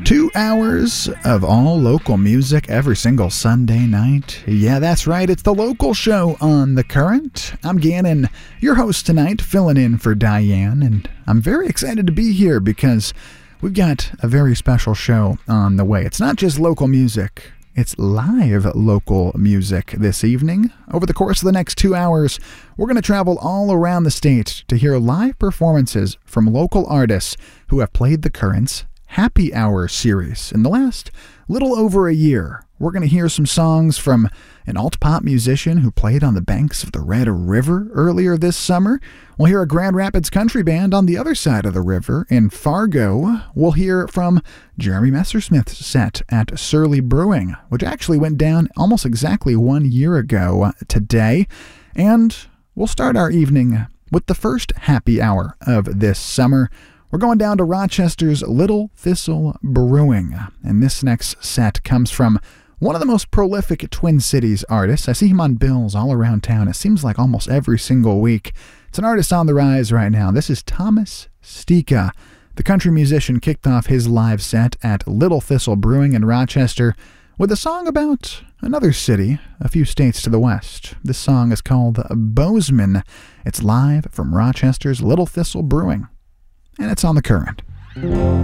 2 hours of all local music every single Sunday night. Yeah, that's right. It's the local show on The Current. I'm Gannon, your host tonight, filling in for Diane, and I'm very excited to be here because we've got a very special show on the way. It's not just local music. It's live local music this evening. Over the course of the next 2 hours, we're going to travel all around the state to hear live performances from local artists who have played The Current's Happy Hour series. In the last little over a year, we're going to hear some songs from an alt-pop musician who played on the banks of the Red River earlier this summer. We'll hear a Grand Rapids country band on the other side of the river in Fargo. We'll hear from Jeremy Messersmith's set at Surly Brewing, which actually went down almost exactly 1 year ago today. And we'll start our evening with the first happy hour of this summer. We're going down to Rochester's Little Thistle Brewing, and this next set comes from one of the most prolific Twin Cities artists. I see him on bills all around town. It seems like almost every single week. It's an artist on the rise right now. This is Thomas Stika. The country musician kicked off his live set at Little Thistle Brewing in Rochester with a song about another city a few states to the west. This song is called Bozeman. It's live from Rochester's Little Thistle Brewing, and it's on The Current.